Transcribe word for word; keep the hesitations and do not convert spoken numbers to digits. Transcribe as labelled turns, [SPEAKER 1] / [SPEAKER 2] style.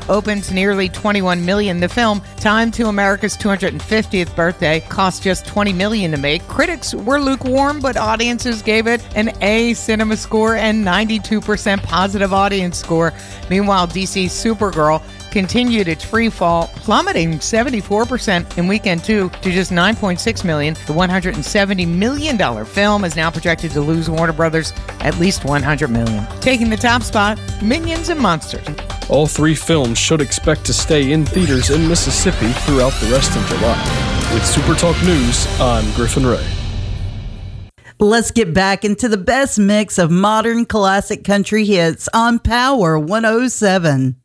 [SPEAKER 1] opens nearly twenty-one million dollars. The film, timed to America's two hundred fiftieth birthday, cost just twenty million dollars to make. Critics were lukewarm, but audiences gave it an A cinema score and ninety-two percent positive audience score. Meanwhile, D C's Supergirl continued its free fall, plummeting seventy-four percent in weekend two to just nine point six million dollars. The one hundred seventy million dollars film is now projected to lose Warner Brothers at least one hundred million dollars. Taking the top spot, Minions and Monsters.
[SPEAKER 2] All three films should expect to stay in theaters in Mississippi throughout the rest of July. With Super Talk News, I'm Griffin Ray.
[SPEAKER 3] Let's get back into the best mix of modern classic country hits on Power one oh seven.